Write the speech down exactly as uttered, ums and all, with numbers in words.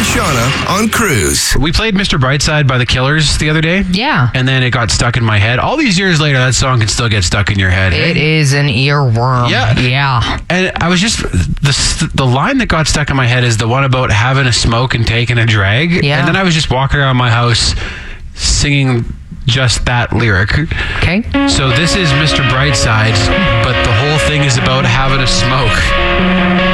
Shauna on Cruise. We played Mister Brightside by the Killers the other day. Yeah. And then it got stuck in my head. All these years later, that song can still get stuck in your head. It hey? is an earworm. Yeah. Yeah. And I was just, the, the line that got stuck in my head is the one about having a smoke and taking a drag. Yeah. And then I was just walking around my house singing just that lyric. Okay. So this is Mister Brightside, but the whole thing is about having a smoke.